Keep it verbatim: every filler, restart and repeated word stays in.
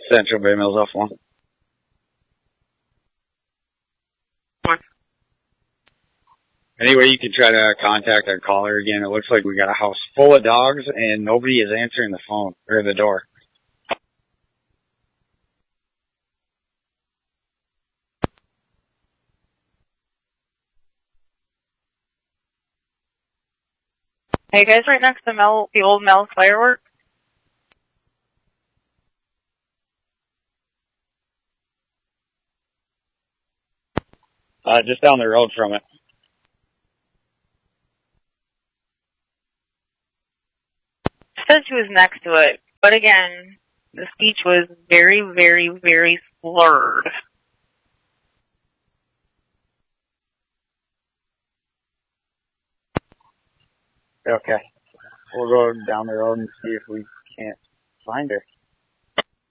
Central Bay Mills off one. Anyway, you can try to contact our caller again. It looks like we got a house full of dogs and nobody is answering the phone or the door. Hey, you guys right next to Mel, the old Mel's Fireworks? Uh, just down the road from it. Said she was next to it, but again, the speech was very, very, very slurred. Okay. We'll go down the road and see if we can't find her.